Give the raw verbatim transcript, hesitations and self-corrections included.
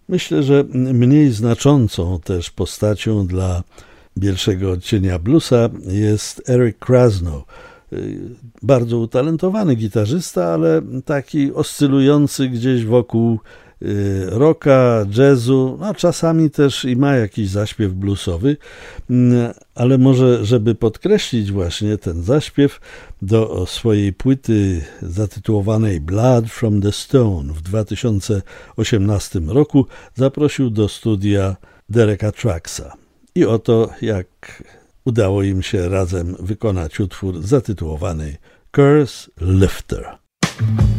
Myślę, że mniej znaczącą też postacią dla pierwszego odcienia bluesa jest Eric Krasno. Bardzo utalentowany gitarzysta, ale taki oscylujący gdzieś wokół rocka, jazzu, no czasami też i ma jakiś zaśpiew bluesowy, ale może, żeby podkreślić właśnie ten zaśpiew, do swojej płyty zatytułowanej Blood from the Stone w dwa tysiące osiemnastym roku zaprosił do studia Dereka Trucksa. I oto jak udało im się razem wykonać utwór zatytułowany Curse Lifter.